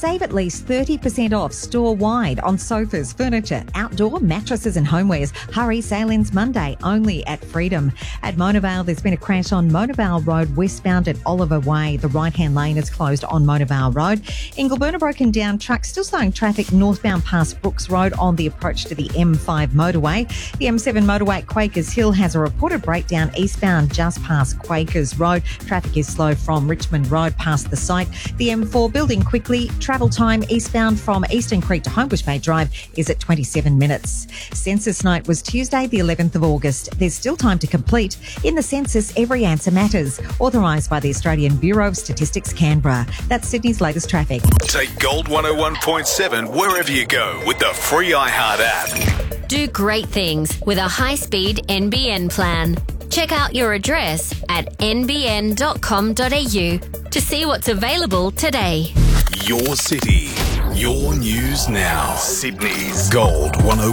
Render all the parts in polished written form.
Save at least 30% off store-wide on sofas, furniture, outdoor mattresses and homewares. Hurry, sale ends Monday only at Freedom. At Mona Vale, there's been a crash on Mona Vale Road westbound at Oliver Way. The right-hand lane is closed on Mona Vale Road. Ingleburn, a broken down truck still slowing traffic northbound past Brooks Road on the approach to the M5 motorway. The M7 motorway at Quakers Hill has a reported breakdown eastbound just past Quakers Road. Traffic is slow from Richmond Road past the site. The M4 building quickly. Travel time eastbound from Eastern Creek to Homebush Bay Drive is at 27 minutes. Census night was Tuesday, the 11th of August. There's still time to complete. In the census, every answer matters. Authorised by the Australian Bureau of Statistics, Canberra. That's Sydney's latest traffic. Take Gold 101.7 wherever you go with the free iHeart app. Do great things with a high-speed NBN plan. Check out your address at nbn.com.au to see what's available today. Your city, your news now. Sydney's Gold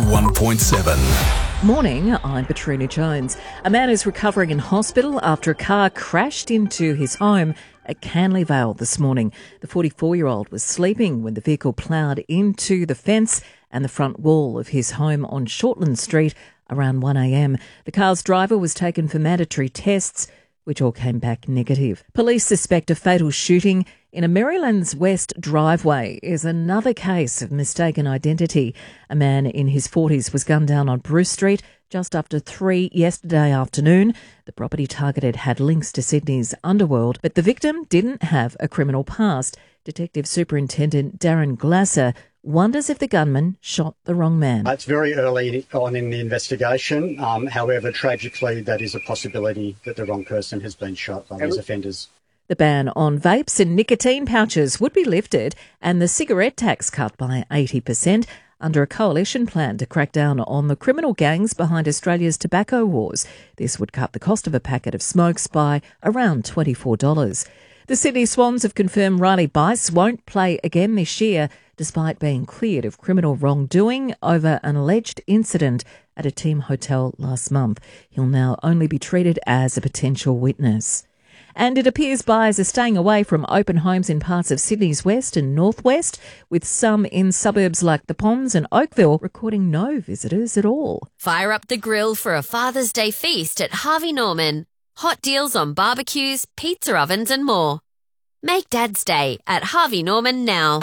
101.7. Morning, I'm Patrina Jones. A man is recovering in hospital after a car crashed into his home at Canley Vale this morning. The 44-year-old was sleeping when the vehicle ploughed into the fence and the front wall of his home on Shortland Street around 1 a.m. The car's driver was taken for mandatory tests, which all came back negative. Police suspect a fatal shooting in a Maryland's West driveway is another case of mistaken identity. A man in his 40s was gunned down on Bruce Street just after 3 yesterday afternoon. The property targeted had links to Sydney's underworld, but the victim didn't have a criminal past. Detective Superintendent Darren Glasser wonders if the gunman shot the wrong man. It's very early on in the investigation. However, tragically, that is a possibility that the wrong person has been shot by these offenders. The ban on vapes and nicotine pouches would be lifted and the cigarette tax cut by 80% under a coalition plan to crack down on the criminal gangs behind Australia's tobacco wars. This would cut the cost of a packet of smokes by around $24. The Sydney Swans have confirmed Riley Bice won't play again this year, despite being cleared of criminal wrongdoing over an alleged incident at a team hotel last month. He'll now only be treated as a potential witness. And it appears buyers are staying away from open homes in parts of Sydney's west and northwest, with some in suburbs like the Ponds and Oakville recording no visitors at all. Fire up the grill for a Father's Day feast at Harvey Norman. Hot deals on barbecues, pizza ovens and more. Make Dad's Day at Harvey Norman now.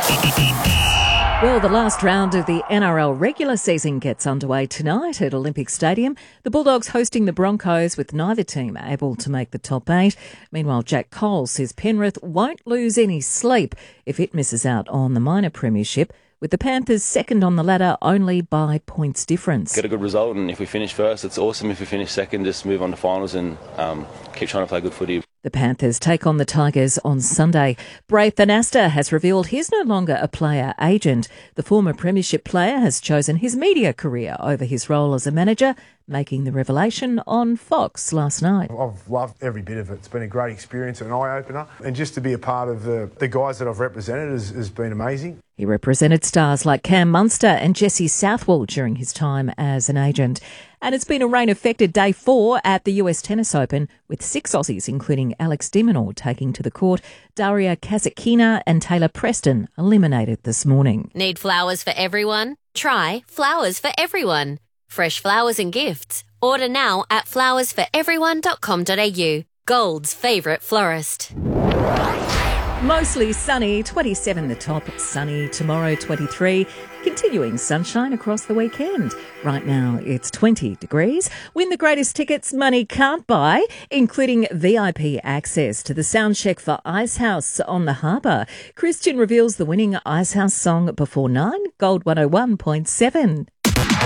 Well, the last round of the NRL regular season gets underway tonight at Olympic Stadium. The Bulldogs hosting the Broncos, with neither team able to make the top 8. Meanwhile, Jack Cole says Penrith won't lose any sleep if it misses out on the minor premiership, with the Panthers second on the ladder only by points difference. Get a good result, and if we finish first, it's awesome. If we finish second, just move on to finals and keep trying to play good footy. The Panthers take on the Tigers on Sunday. Braith Anasta has revealed he's no longer a player agent. The former premiership player has chosen his media career over his role as a manager, making the revelation on Fox last night. I've loved every bit of it. It's been a great experience, an eye-opener. And just to be a part of the guys that I've represented has been amazing. He represented stars like Cam Munster and Jesse Southwell during his time as an agent. And it's been a rain-affected day 4 at the US Tennis Open, with 6 Aussies, including Alex de Minaur, taking to the court. Daria Kasatkina and Taylor Preston eliminated this morning. Need flowers for everyone? Try Flowers for Everyone. Fresh flowers and gifts. Order now at flowersforeveryone.com.au. Gold's favourite florist. Mostly sunny, 27 the top, sunny tomorrow, 23. Continuing sunshine across the weekend. Right now it's 20 degrees. Win the greatest tickets money can't buy, including VIP access to the soundcheck for Icehouse on the Harbour. Christian reveals the winning Icehouse song before 9, Gold 101.7.